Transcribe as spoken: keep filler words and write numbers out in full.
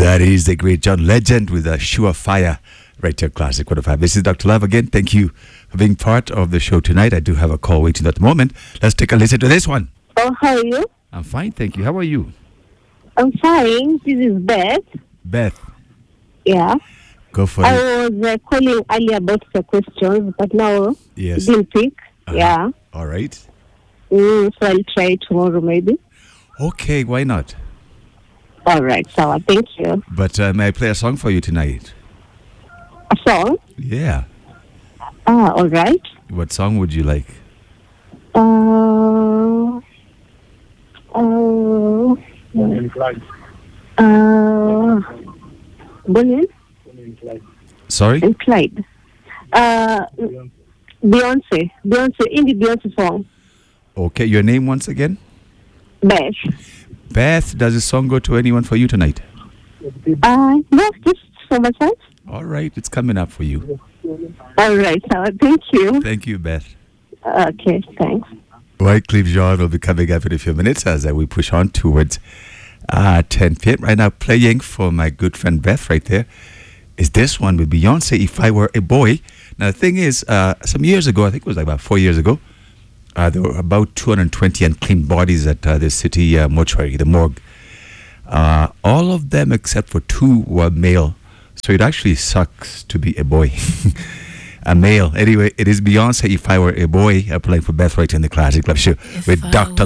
That is the great John Legend with a Sure Fire right here, Classic one oh five. This is Doctor Love again. Thank you for being part of the show tonight. I do have a call waiting at the moment. Let's take a listen to this one. Oh, how are you? I'm fine, thank you. How are you? I'm fine. This is Beth. Beth. Yeah. Go for I it. was uh, calling earlier about the questions, but now Yes. it didn't pick. Uh-huh. Yeah. All right. Mm, so I'll try tomorrow maybe. Okay, why not? All right, so thank you. But uh, may I play a song for you tonight? A song? Yeah. Ah, all right. What song would you like? Uh, uh, Bonnie and Clyde. uh, Bonnie Bonnie and Clyde. Sorry? and Clyde. Uh, Beyonce. Beyonce. Beyonce, indie Beyonce song. Okay, your name once again? Beth. Beth, does this song go to anyone for you tonight? Uh, no, just for myself. All right, it's coming up for you. All right, so thank you. Thank you, Beth. Okay, thanks. Wycliffe Jean will be coming up in a few minutes as uh, we push on towards uh, ten p.m. Right now, playing for my good friend Beth right there is this one with Beyonce, If I Were a Boy. Now, the thing is, uh, some years ago, I think it was like about four years ago, uh, there were about two hundred twenty unclaimed bodies at uh, the city uh, mortuary, the morgue. Uh, all of them except for two were male. So it actually sucks to be a boy. A male. Anyway, it is Beyonce, If I Were a Boy, uh, playing for Beth right in the Classic Club Show with Doctor